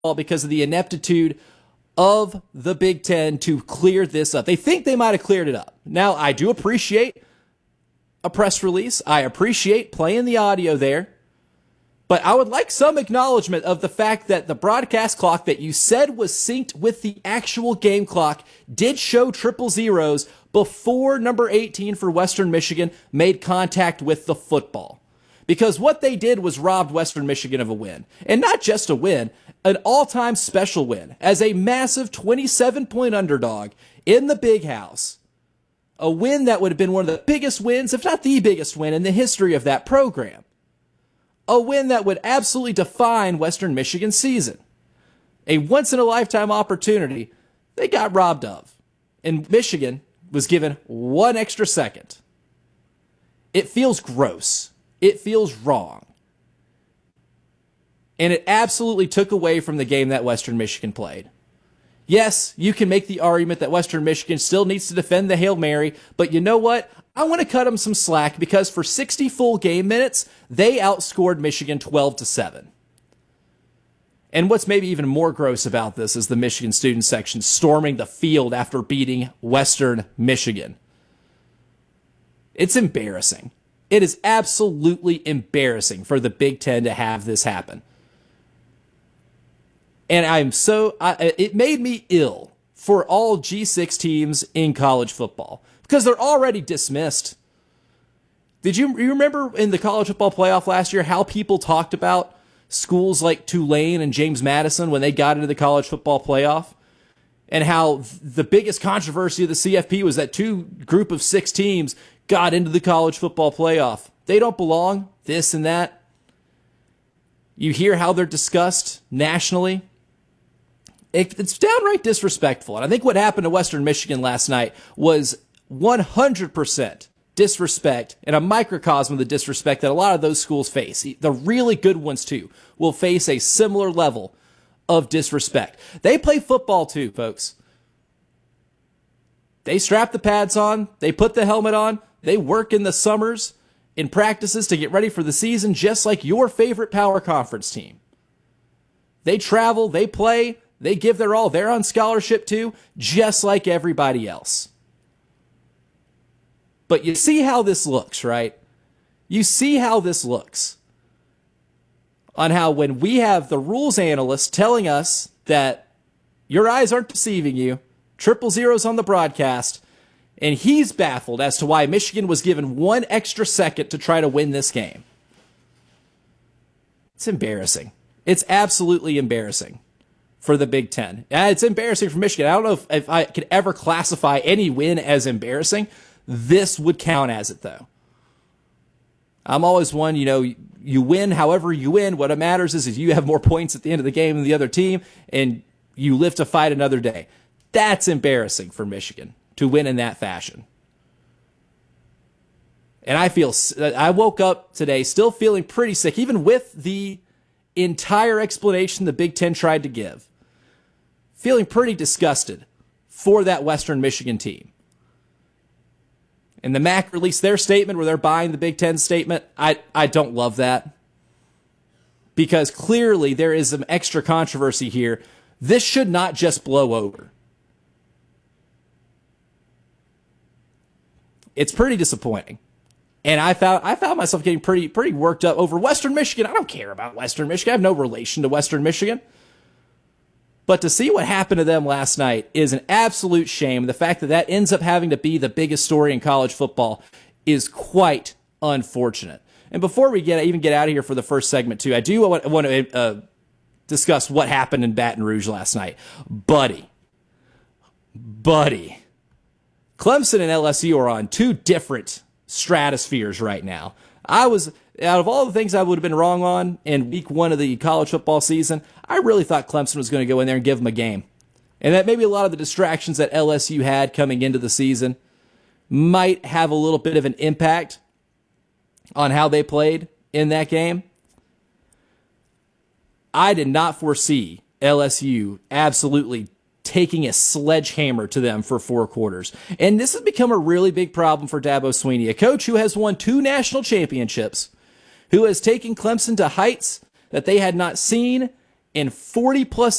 because of the ineptitude of the Big Ten to clear this up. They think they might have cleared it up. Now, I do appreciate a press release. I appreciate playing the audio there. But I would like some acknowledgement of the fact that the broadcast clock that you said was synced with the actual game clock did show triple zeros before number 18 for Western Michigan made contact with the football. Because what they did was robbed Western Michigan of a win. And not just a win, an all-time special win as a massive 27-point underdog in the Big House. A win that would have been one of the biggest wins, if not the biggest win, in the history of that program. A win that would absolutely define Western Michigan's season. A once-in-a-lifetime opportunity they got robbed of. And Michigan was given one extra second. It feels gross. It feels wrong. And it absolutely took away from the game that Western Michigan played. Yes, you can make the argument that Western Michigan still needs to defend the Hail Mary, but you know what? I want to cut them some slack because for 60 full game minutes, they outscored Michigan 12-7. And what's maybe even more gross about this is the Michigan student section storming the field after beating Western Michigan. It's embarrassing. It is absolutely embarrassing for the Big Ten to have this happen. And it made me ill for all G6 teams in college football because they're already dismissed. Did you remember in the college football playoff last year how people talked about schools like Tulane and James Madison when they got into the college football playoff? And how the biggest controversy of the CFP was that two group of 6 teams got into the college football playoff. They don't belong, this and that. You hear how they're discussed nationally. It's downright disrespectful. And I think what happened to Western Michigan last night was 100% disrespect and a microcosm of the disrespect that a lot of those schools face. The really good ones, too, will face a similar level of disrespect. They play football, too, folks. They strap the pads on. They put the helmet on. They work in the summers in practices to get ready for the season, just like your favorite power conference team. They travel. They play. They give their all. They're on scholarship, too, just like everybody else. But you see how this looks, right? You see how this looks. On how when we have the rules analyst telling us that your eyes aren't deceiving you, triple zeros on the broadcast, and he's baffled as to why Michigan was given one extra second to try to win this game. It's embarrassing. It's absolutely embarrassing for the Big Ten. It's embarrassing for Michigan. I don't know if I could ever classify any win as embarrassing. This would count as it, though. I'm always one, you win however you win. What matters is if you have more points at the end of the game than the other team, and you live to fight another day. That's embarrassing for Michigan to win in that fashion. And I woke up today still feeling pretty sick, even with the entire explanation the Big Ten tried to give. Feeling pretty disgusted for that Western Michigan team. And the MAC released their statement where they're buying the Big Ten statement. I don't love that. Because clearly there is some extra controversy here. This should not just blow over. It's pretty disappointing. And I found myself getting pretty worked up over Western Michigan. I don't care about Western Michigan. I have no relation to Western Michigan. But to see what happened to them last night is an absolute shame. The fact that that ends up having to be the biggest story in college football is quite unfortunate. And before we even get out of here for the first segment, too, I do want to discuss what happened in Baton Rouge last night. Buddy. Clemson and LSU are on two different stratospheres right now. Out of all the things I would have been wrong on in week 1 of the college football season, I really thought Clemson was going to go in there and give them a game. And that maybe a lot of the distractions that LSU had coming into the season might have a little bit of an impact on how they played in that game. I did not foresee LSU absolutely taking a sledgehammer to them for 4 quarters. And this has become a really big problem for Dabo Swinney, a coach who has won 2 national championships, who has taken Clemson to heights that they had not seen in 40 plus